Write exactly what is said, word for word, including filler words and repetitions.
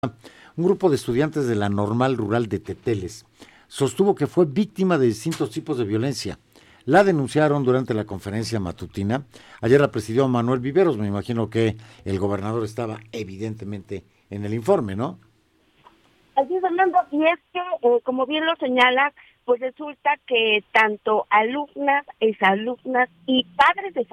Un grupo de estudiantes de la Normal Rural de Teteles sostuvo que fue víctima de distintos tipos de violencia. La denunciaron durante la conferencia matutina. Ayer la presidió Manuel Viveros. Me imagino que el gobernador estaba evidentemente en el informe, ¿no? Así es, Fernando, y es que, eh, como bien lo señala, pues resulta que tanto alumnas, exalumnas y padres de